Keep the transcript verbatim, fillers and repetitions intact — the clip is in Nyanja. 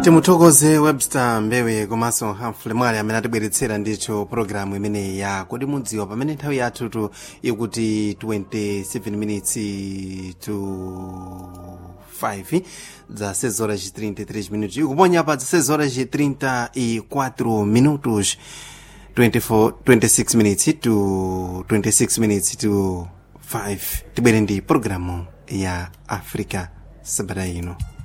timuthokoze Webster Mbewe komanso Humphrey Mwale amene atibweretsera ndicho programu imene ya kodi mudziwa pamene nthawi yathu ikuti twenty-seven minutes to five za seis horas e trinta e três minutos ikuponya pa seis horas e trinta e quatro minutos twenty-four, twenty-six minutes to twenty-six minutes to five tibwere ndi programu ya Africa sabata ino.